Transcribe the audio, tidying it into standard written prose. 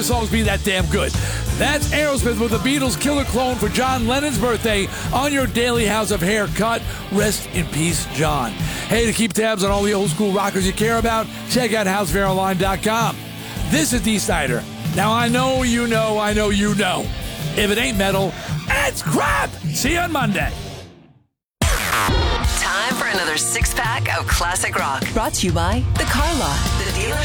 songs be that damn good. That's Aerosmith with the Beatles' Killer Clone for John Lennon's birthday on your daily House of Haircut. Rest in peace, John. Hey, to keep tabs on all the old school rockers you care about, check out HouseFairOnline.com. This is Dee Snider. Now, I know you know. If it ain't metal, it's crap. See you on Monday. Time for another six-pack of classic rock. Brought to you by The Car Lot.